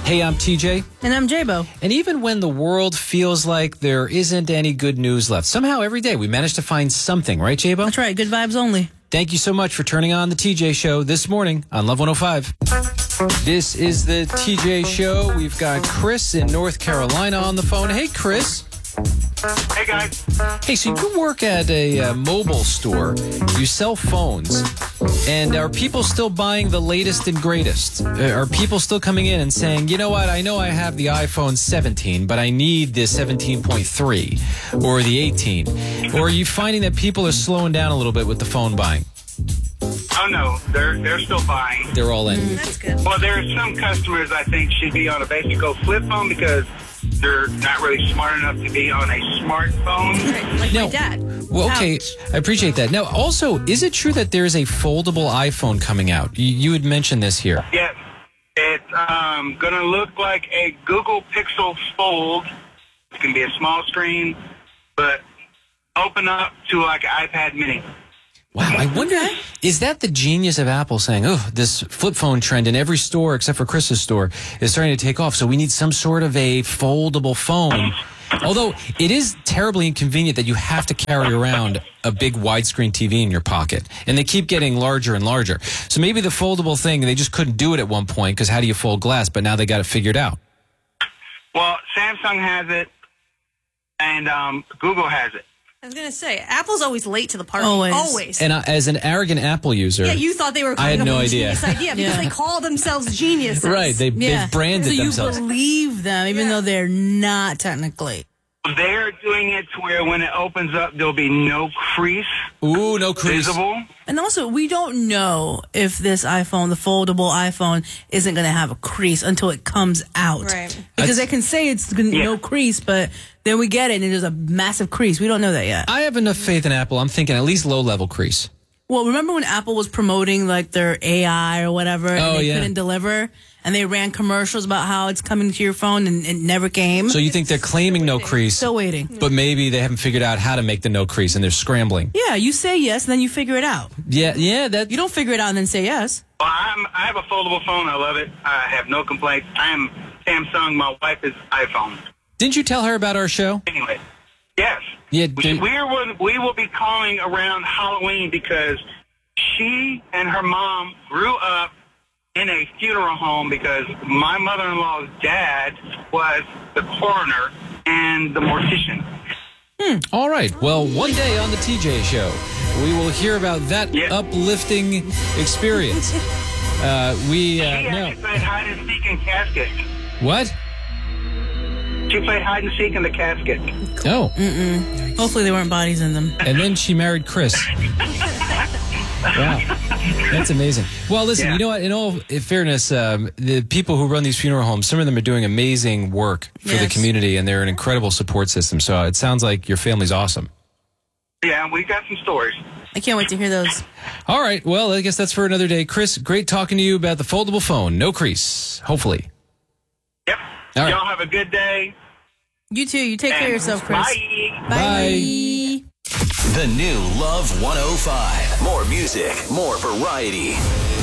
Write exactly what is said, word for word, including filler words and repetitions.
Hey, I'm T J. And I'm J-Bo. And even when the world feels like there isn't any good news left, somehow every day we manage to find something, right, J-Bo? That's right. Good vibes only. Thank you so much for turning on the T J Show this morning on Love one oh five. This is the T J Show. We've got Chris in North Carolina on the phone. Hey, Chris. Hey, guys. Hey, so you work at a uh, mobile store. You sell phones. And are people still buying the latest and greatest? Uh, Are people still coming in and saying, you know what, I know I have the iPhone seventeen, but I need the seventeen point three or the eighteen? Or are you finding that people are slowing down a little bit with the phone buying? Oh, no, they're they're still buying. They're all in. Mm, that's good. Well, there are some customers I think should be on a basic old flip phone because they're not really smart enough to be on a smartphone. Right, like Now- my dad. Well, okay, Ouch. I appreciate that. Now, also, is it true that there's a foldable iPhone coming out? You, you had mentioned this here. Yeah, it's um, going to look like a Google Pixel Fold. It can be a small screen, but open up to like an iPad mini. Wow, I wonder, is that the genius of Apple saying, oh, this flip phone trend in every store except for Chris's store is starting to take off, so we need some sort of a foldable phone. Although it is terribly inconvenient that you have to carry around a big widescreen T V in your pocket, and they keep getting larger and larger. So maybe the foldable thing, they just couldn't do it at one point because how do you fold glass, but now they got it figured out. Well, Samsung has it, and um, Google has it. I was going to say, Apple's always late to the party. Always. Always. And uh, as an arrogant Apple user, yeah, you thought they were I had coming up no with a idea. genius idea because Yeah. they call themselves geniuses. right, they, Yeah. they've branded so you themselves. believe them, even Yeah. though they're not technically. They're doing it to where when it opens up, there'll be no crease Ooh, no crease. visible. And also, we don't know if this iPhone, the foldable iPhone, isn't going to have a crease until it comes out. Right. Because That's- they can say it's gonna, Yeah. no crease, but then we get it and there's a massive crease. We don't know that yet. I have enough faith in Apple. I'm thinking at least low-level crease. Well, remember when Apple was promoting like their A I or whatever, and Oh, they yeah. couldn't deliver, and they ran commercials about how it's coming to your phone and it never came? So you think they're claiming no crease, Still waiting. but maybe they haven't figured out how to make the no crease and they're scrambling. Yeah, you say yes, and then you figure it out. Yeah, yeah, that You don't figure it out and then say yes. Well, I'm, I have a foldable phone. I love it. I have no complaints. I am Samsung. My wife is iPhone. Didn't you tell her about our show? Anyway, yes. Yeah, we, did- we, will, we will be calling around Halloween because she and her mom grew up in a funeral home because my mother-in-law's dad was the coroner and the mortician. All right. Well, one day on the T J Show, we will hear about that Yeah. uplifting experience. Uh, we, She uh, actually no. played hide and seek in casket. What? She played hide and seek in the casket. Oh. Hopefully there weren't bodies in them. And then she married Chris. Wow. That's amazing. Well, listen, Yeah. you know what? In all fairness, um, the people who run these funeral homes, some of them are doing amazing work for the Yes. community, and they're an incredible support system. So it sounds like your family's awesome. Yeah, we got some stories. I can't wait to hear those. All right. Well, I guess that's for another day. Chris, great talking to you about the foldable phone. No crease, hopefully. Yep. All right. Y'all have a good day. You too. You take care of and yourself, Chris. Bye. Bye. The new Love one oh five. More music, more variety.